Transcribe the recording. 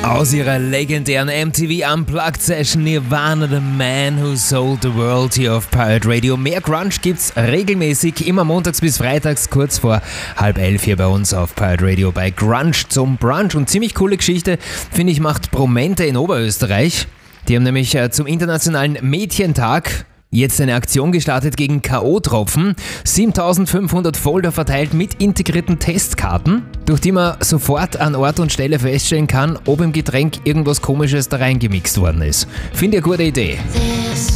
Aus ihrer legendären MTV Unplugged Session Nirvana, The Man Who Sold the World hier auf Pirate Radio. Mehr Grunge gibt's regelmäßig, immer montags bis freitags, kurz vor 10:30 hier bei uns auf Pirate Radio bei Grunge zum Brunch. Und ziemlich coole Geschichte, finde ich, macht Promente in Oberösterreich. Die haben nämlich zum Internationalen Mädchentag jetzt eine Aktion gestartet gegen K.O.-Tropfen. 7500 Folder verteilt mit integrierten Testkarten, durch die man sofort an Ort und Stelle feststellen kann, ob im Getränk irgendwas Komisches da reingemixt worden ist. Finde ich eine gute Idee.